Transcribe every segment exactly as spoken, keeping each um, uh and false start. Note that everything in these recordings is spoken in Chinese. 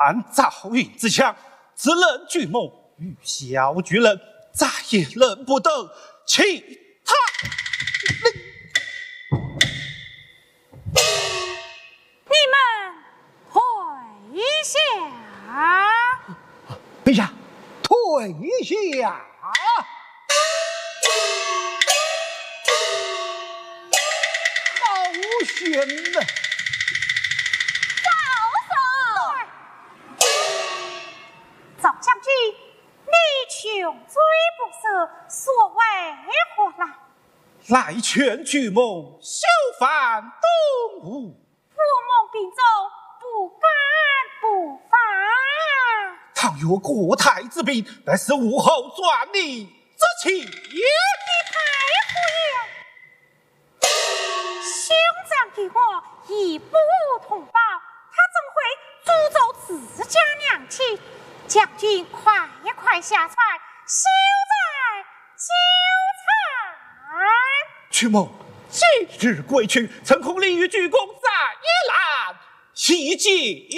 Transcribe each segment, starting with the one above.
赵云之强，此人巨猛，与小巨人再也忍不得其他。 你们退下！ 陛下，退下！好险呐！ 赵将军，你穷追不舍，所为何来？ 来劝巨猛休犯东吴。 父母病重，不敢不犯。 倘若国泰之病，乃是武后转逆之期也。 你太胡言！兄长给我一步同胞，他怎会诅咒自家娘亲？将军快快下船，休在纠缠。 巨猛今日归去，曾恐立于巨公在野兰西见。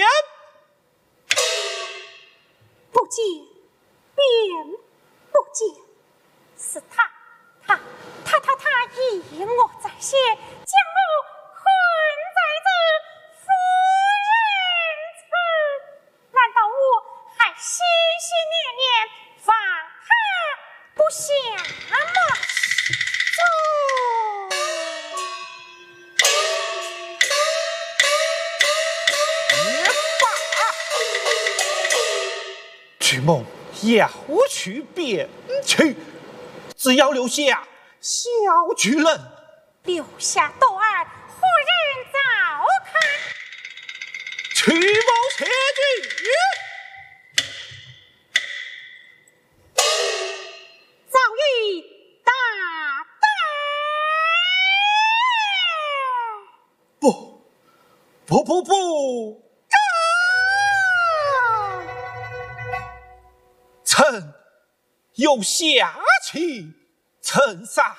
不见，便不见，是他，他，他，他，他以我在先，将我困在这夫人处。难道我还心心念念放他不下吗？ 巨猛要去便去，只要留下小巨人， 留下窦儿，何人照看？ 巨猛前去。 早已大胆！ 不，不不不！臣有下启呈上。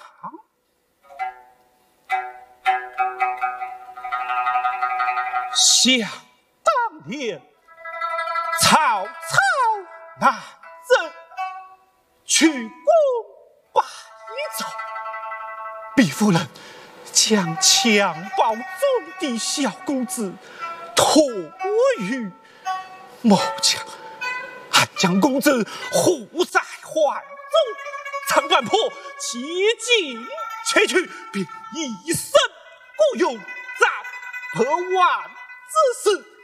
想当年，曹操南征，去攻白州，鄙夫人将襁褓中的小公子托于某家。将公子护在怀中，长安婆奇迹前去，便一生孤勇，暂不完之事。